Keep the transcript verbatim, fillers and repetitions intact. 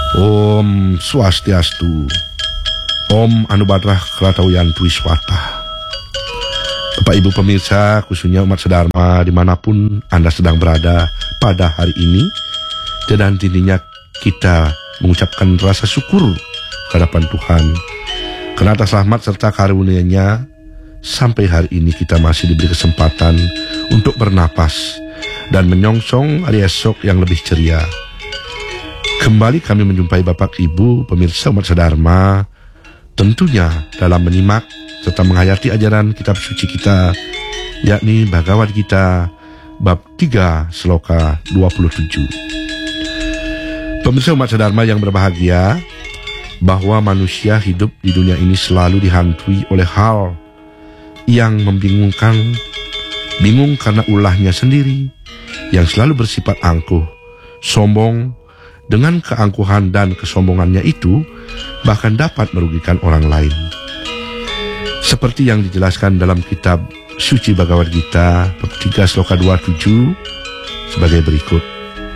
Om Swastiastu. Om Anubadrah Kratawiyan Twiswata. Bapak Ibu pemirsa, khususnya umat sedharma dimanapun Anda sedang berada pada hari ini, dan intinya kita mengucapkan rasa syukur kehadapan Tuhan karena atas rahmat serta karunia-Nya sampai hari ini kita masih diberi kesempatan untuk bernapas dan menyongsong hari esok yang lebih ceria. Kembali kami menjumpai Bapak Ibu pemirsa umat sedharma, tentunya dalam menyimak serta menghayati ajaran kitab suci kita, yakni Bhagavad Gita bab tiga sloka dua puluh tujuh. Pemirsa umat sedharma yang berbahagia, bahwa manusia hidup di dunia ini selalu dihantui oleh hal yang membingungkan, bingung karena ulahnya sendiri yang selalu bersifat angkuh, sombong. Dengan keangkuhan dan kesombongannya itu bahkan dapat merugikan orang lain. Seperti yang dijelaskan dalam kitab suci Bhagavad Gita bab tiga sloka dua puluh tujuh sebagai berikut.